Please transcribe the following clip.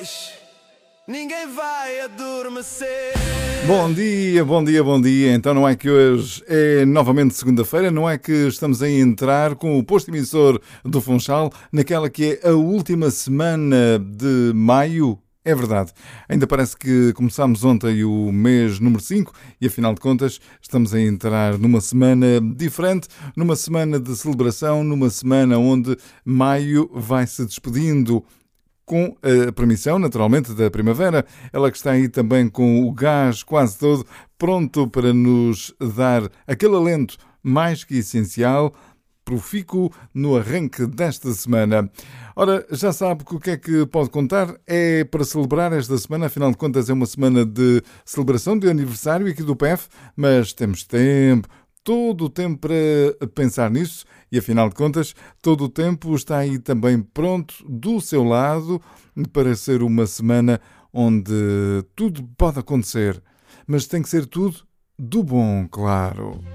hoje ninguém vai adormecer. Bom dia, bom dia, bom dia. Então não é que hoje é novamente segunda-feira, não é que estamos a entrar com o posto emissor do Funchal naquela que é a última semana de maio. É verdade, ainda parece que começámos ontem o mês número 5 e, afinal de contas, estamos a entrar numa semana diferente, numa semana de celebração, numa semana onde maio vai se despedindo com a permissão, naturalmente, da primavera. Ela que está aí também com o gás quase todo pronto para nos dar aquele alento mais que essencial, profícuo no arranque desta semana. Ora, já sabe que o que é que pode contar é para celebrar esta semana, afinal de contas é uma semana de celebração de aniversário aqui do PEF, mas temos tempo, todo o tempo para pensar nisso e, afinal de contas, todo o tempo está aí também pronto do seu lado para ser uma semana onde tudo pode acontecer, mas tem que ser tudo do bom, claro.